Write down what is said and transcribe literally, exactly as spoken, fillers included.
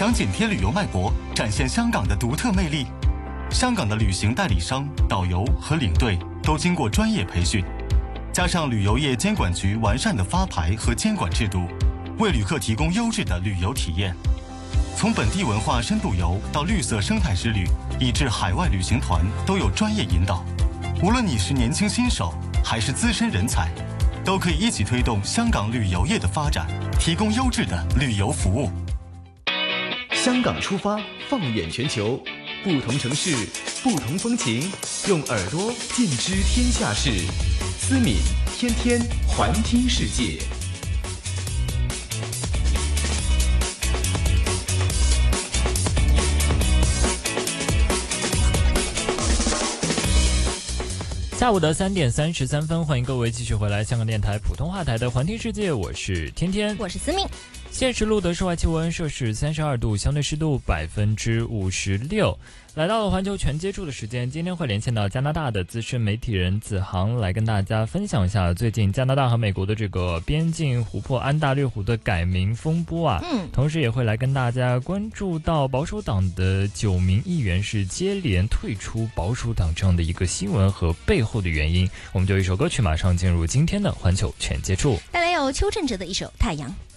想紧贴旅游脉搏，展现香港的独特魅力。香港的旅行代理商、导游和领队都经过专业培训，加上旅游业监管局完善的发牌和监管制度，为旅客提供优质的旅游体验。从本地文化深度游到绿色生态之旅，以至海外旅行团，都有专业引导。无论你是年轻新手还是资深人才，都可以一起推动香港旅游业的发展，提供优质的旅游服务。 香港出发，放眼全球，不同城市，不同风情，用耳朵尽知天下事。思敏天天环听世界。 下午的三点三十三分，欢迎各位继续回来香港电台普通话台的环听世界，我是天天， 我是思敏。 现时录的室外气温摄氏三十二度，相对湿度百分之五十六。来到了环球全接触的时间，今天会连线到加拿大的资深媒体人子航，来跟大家分享一下最近加拿大和美国的这个边境湖泊安大略湖的改名风波啊。 嗯， 同时也会来跟大家关注到保守党的九名议员是接连退出保守党这样的一个新闻和背后的原因。我们就一首歌曲马上进入今天的环球全接触， 带来有邱振哲的一首《太阳》。